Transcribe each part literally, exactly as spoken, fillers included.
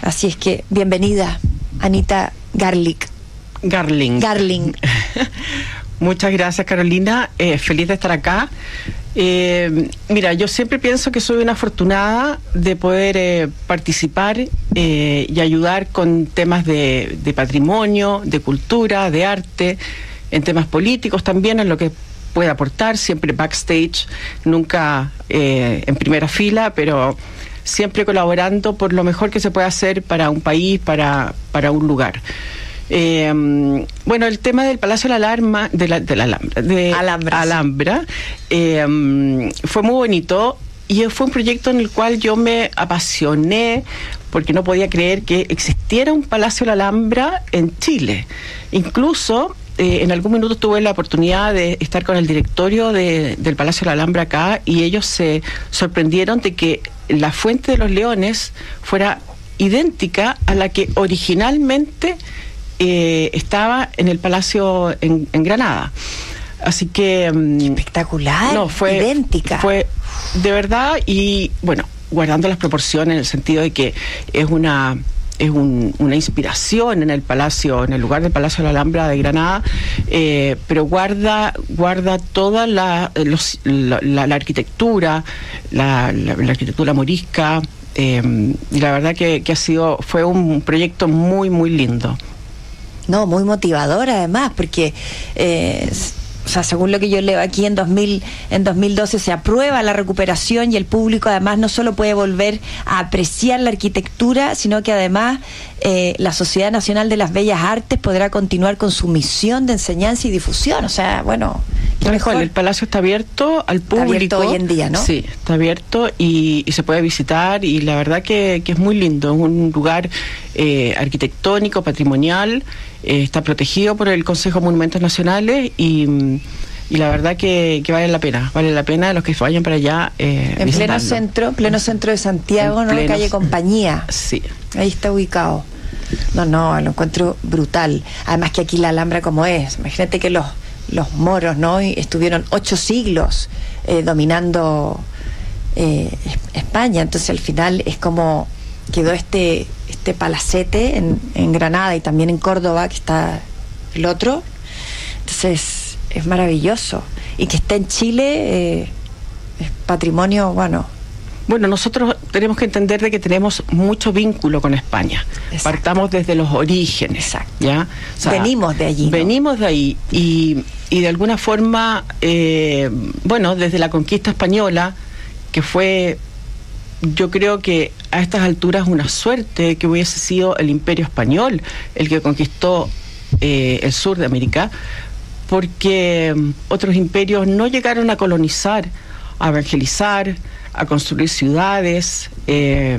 Así es que, bienvenida, Anita Garlic. Garling. Garling. Muchas gracias, Carolina. Eh, feliz de estar acá. Eh, mira, yo siempre pienso que soy una afortunada de poder eh, participar eh, y ayudar con temas de, de patrimonio, de cultura, de arte, en temas políticos también, en lo que pueda aportar, siempre backstage, nunca eh, en primera fila, pero siempre colaborando por lo mejor que se pueda hacer para un país, para, para un lugar. Eh, bueno, el tema del Palacio de la Alarma, de la, de la Alhambra, de Alhambra, Alhambra eh, fue muy bonito y fue un proyecto en el cual yo me apasioné porque no podía creer que existiera un Palacio de la Alhambra en Chile. Incluso eh, en algún minuto tuve la oportunidad de estar con el directorio de, del Palacio de la Alhambra acá y ellos se sorprendieron de que la Fuente de los Leones fuera idéntica a la que originalmente Eh, estaba en el Palacio en, en Granada. Así que... espectacular, no, fue, idéntica. Fue de verdad y, bueno, guardando las proporciones en el sentido de que es una... es un, una inspiración en el palacio, en el lugar del Palacio de la Alhambra de Granada, eh, pero guarda guarda toda la, los, la, la, la arquitectura, la, la, la arquitectura morisca, eh, y la verdad que, que ha sido, fue un proyecto muy, muy lindo. No, muy motivador además, porque eh, o sea, según lo que yo leo aquí, en dos mil, en dos mil doce se aprueba la recuperación y el público además no solo puede volver a apreciar la arquitectura, sino que además eh, la Sociedad Nacional de las Bellas Artes podrá continuar con su misión de enseñanza y difusión. O sea, bueno, qué mejor. El palacio está abierto al público. Está abierto hoy en día, ¿no? Sí, está abierto y, y se puede visitar y la verdad que, que es muy lindo, es un lugar eh, arquitectónico, patrimonial. Eh, está protegido por el Consejo de Monumentos Nacionales y, y la verdad que, que vale la pena, vale la pena los que vayan para allá. Eh, en pleno centro, pleno centro de Santiago, ¿no? Calle Compañía. Sí. Ahí está ubicado. No, no, lo encuentro brutal. Además que aquí la Alhambra como es. Imagínate que los, los moros, ¿no? Y estuvieron ocho siglos eh, dominando eh, España. Entonces al final es como quedó este este palacete en, en Granada y también en Córdoba, que está el otro. Entonces es maravilloso y que esté en Chile eh, es patrimonio, bueno. Bueno, nosotros tenemos que entender de que tenemos mucho vínculo con España. Exacto. Partamos desde los orígenes. Exacto. ¿Ya? O sea, venimos de allí, ¿no? Venimos de ahí y, y de alguna forma, eh, bueno, desde la conquista española, que fue, yo creo que a estas alturas una suerte que hubiese sido el Imperio Español el que conquistó eh, el sur de América, porque um, otros imperios no llegaron a colonizar, a evangelizar, a construir ciudades, eh,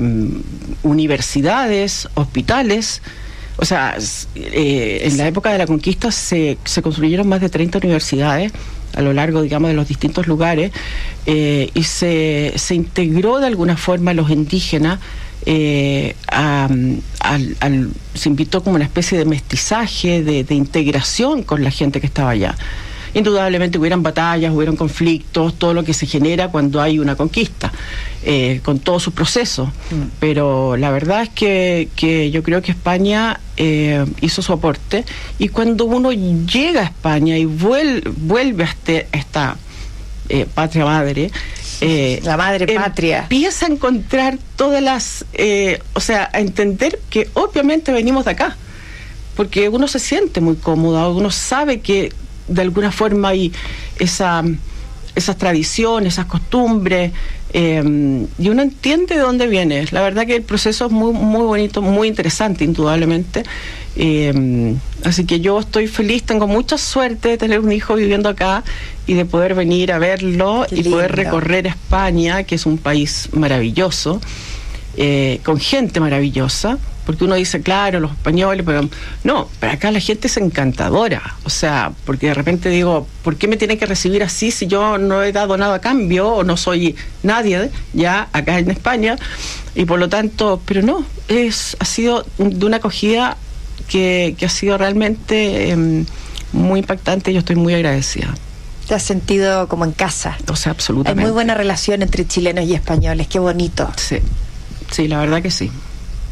universidades, hospitales. O sea, eh, en la época de la conquista se, se construyeron más de treinta universidades a lo largo, digamos, de los distintos lugares, eh, y se, se integró de alguna forma a los indígenas, eh, a, al, al, se invitó como una especie de mestizaje, de, de integración con la gente que estaba allá. Indudablemente hubieran batallas, hubieron conflictos, todo lo que se genera cuando hay una conquista, eh, con todos sus procesos. Mm. Pero la verdad es que, que yo creo que España eh, hizo su aporte, y cuando uno llega a España y vuelve, vuelve a, este, a esta eh, patria madre, eh, la madre patria, empieza a encontrar todas las, eh, o sea, a entender que obviamente venimos de acá, porque uno se siente muy cómodo, uno sabe que de alguna forma hay esa, esas tradiciones, esas costumbres, eh, y uno entiende de dónde viene. La verdad que el proceso es muy, muy bonito, muy interesante, indudablemente. Eh, así que yo estoy feliz, tengo mucha suerte de tener un hijo viviendo acá y de poder venir a verlo y poder recorrer España, que es un país maravilloso, eh, con gente maravillosa. Porque uno dice, claro, los españoles, pero no, pero acá la gente es encantadora. O sea, porque de repente digo, ¿por qué me tienen que recibir así si yo no he dado nada a cambio o no soy nadie ya acá en España? Y por lo tanto, pero no, es ha sido de una acogida que, que ha sido realmente eh, muy impactante. Yo estoy muy agradecida. ¿Te has sentido como en casa? O sea, absolutamente. Hay muy buena relación entre chilenos y españoles, qué bonito. Sí, sí, la verdad que sí.